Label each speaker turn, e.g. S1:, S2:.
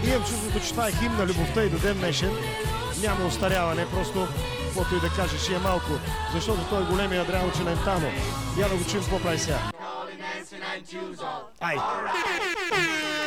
S1: Имам чувството, че това е химн на любовта и до ден днешен. Няма остаряване, просто каквото и да кажеш и е малко, защото той е големия Адриано Челентано. Я да го чуем какво прави сега. Ай!